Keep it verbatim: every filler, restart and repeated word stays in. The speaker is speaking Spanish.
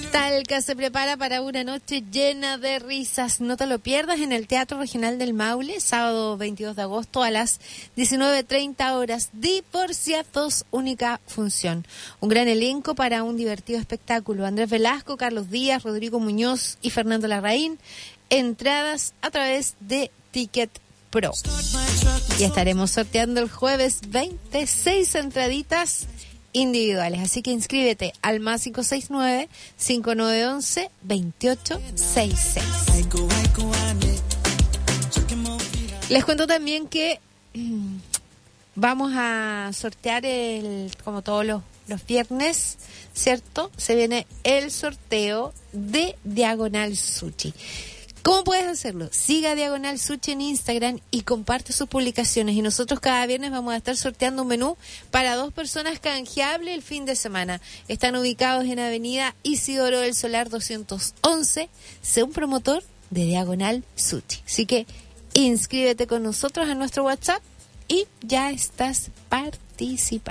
Talca se prepara para una noche llena de risas. No te lo pierdas en el Teatro Regional del Maule, sábado veintidós de agosto a las diecinueve treinta horas. Divorciados, única función. Un gran elenco para un divertido espectáculo. Andrés Velasco, Carlos Díaz, Rodrigo Muñoz y Fernando Larraín. Entradas a través de Ticket Pro. Y estaremos sorteando el jueves veintiséis entraditas individuales, así que inscríbete al más cinco seis nueve, cinco nueve uno uno, dos ocho seis seis. Les cuento también que mmm, vamos a sortear el, como todos los, los viernes, ¿cierto? Se viene el sorteo de Diagonal Sushi. ¿Cómo puedes hacerlo? Siga Diagonal Sushi en Instagram y comparte sus publicaciones. Y nosotros cada viernes vamos a estar sorteando un menú para dos personas canjeable el fin de semana. Están ubicados en Avenida Isidoro del Solar doscientos once. Sé un promotor de Diagonal Sushi. Así que inscríbete con nosotros en nuestro WhatsApp y ya estás participando.